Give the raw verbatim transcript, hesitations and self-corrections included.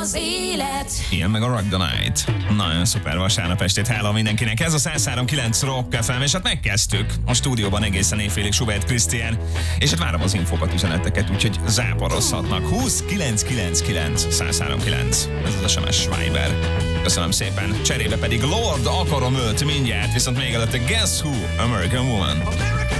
az élet. Ilyen meg a Rock the Night. Nagyon szuper vasárnap estét, hello mindenkinek. Ez a száz három kilenc Rock ef em, és hát megkezdtük a stúdióban egészen éjfélig Schubert Krisztián, és hát várom az infokat, üzeneteket, úgyhogy záporozhatnak. húsz kilenc kilenc kilenc száz három kilenc. Ez az es em es Viber. Köszönöm szépen. Cserébe pedig Lord, akarom őt mindjárt, viszont még előtte Guess Who? American Woman.